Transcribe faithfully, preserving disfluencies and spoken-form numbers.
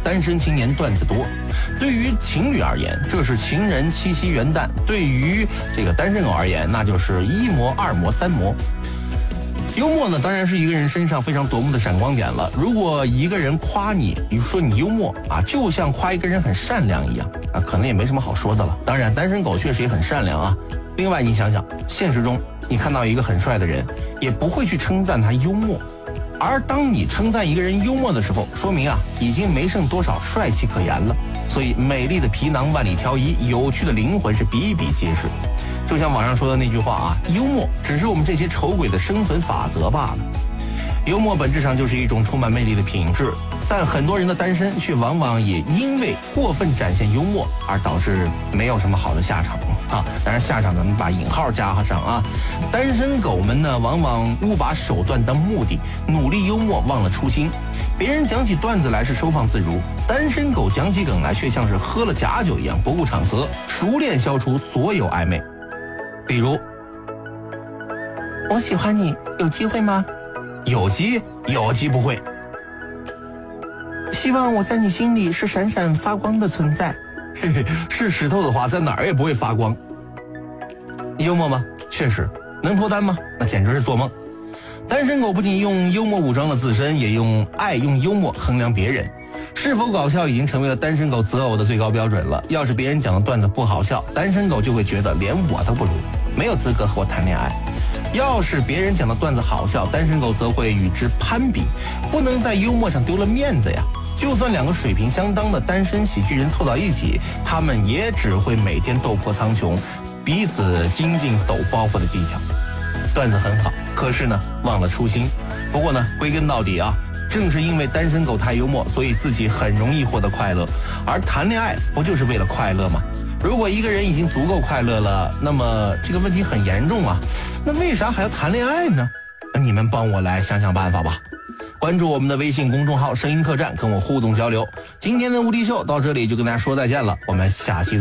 单身青年段子多。对于情侣而言，这是情人、七夕、元旦；对于这个单身狗而言，那就是一模、二模、三模。幽默呢，当然是一个人身上非常夺目的闪光点了。如果一个人夸你，比如说你幽默啊，就像夸一个人很善良一样啊，可能也没什么好说的了。当然，单身狗确实也很善良啊。另外，你想想，现实中你看到一个很帅的人，也不会去称赞他幽默。而当你称赞一个人幽默的时候，说明啊，已经没剩多少帅气可言了。所以，美丽的皮囊万里挑一，有趣的灵魂是比比皆是。就像网上说的那句话啊，幽默只是我们这些丑鬼的生存法则罢了。幽默本质上就是一种充满魅力的品质，但很多人的单身却往往也因为过分展现幽默而导致没有什么好的下场啊。当然下场咱们把引号加上啊。单身狗们呢，往往误把手段当目的，努力幽默忘了初心。别人讲起段子来是收放自如，单身狗讲起梗来却像是喝了假酒一样不顾场合，熟练消除所有暧昧。比如，我喜欢你，有机会吗？有机有机不会。希望我在你心里是闪闪发光的存在。嘿嘿，是石头的话，在哪儿也不会发光。幽默吗？确实。能脱单吗？那简直是做梦。单身狗不仅用幽默武装了自身，也用爱用幽默衡量别人。是否搞笑已经成为了单身狗择偶的最高标准了。要是别人讲的段子不好笑，单身狗就会觉得连我都不如，没有资格和我谈恋爱。要是别人讲的段子好笑，单身狗则会与之攀比，不能在幽默上丢了面子呀。就算两个水平相当的单身喜剧人凑到一起，他们也只会每天斗破苍穹，彼此精进抖包袱的技巧。段子很好，可是呢，忘了初心。不过呢，归根到底啊，正是因为单身狗太幽默，所以自己很容易获得快乐。而谈恋爱不就是为了快乐吗？如果一个人已经足够快乐了，那么这个问题很严重啊。那为啥还要谈恋爱呢？那你们帮我来想想办法吧。关注我们的微信公众号声音客栈，跟我互动交流。今天的无敌秀到这里就跟大家说再见了，我们下期再见。